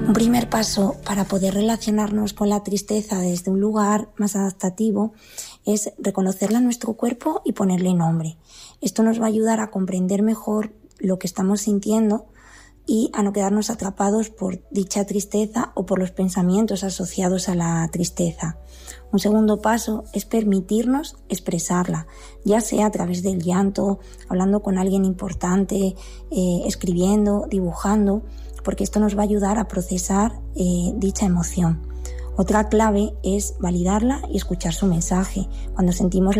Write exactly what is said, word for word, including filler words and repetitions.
Un primer paso para poder relacionarnos con la tristeza desde un lugar más adaptativo es reconocerla en nuestro cuerpo y ponerle nombre. Esto nos va a ayudar a comprender mejor lo que estamos sintiendo y a no quedarnos atrapados por dicha tristeza o por los pensamientos asociados a la tristeza. Un segundo paso es permitirnos expresarla, ya sea a través del llanto, hablando con alguien importante, eh, escribiendo, dibujando, porque esto nos va a ayudar a procesar eh, dicha emoción. Otra clave es validarla y escuchar su mensaje. Cuando sentimos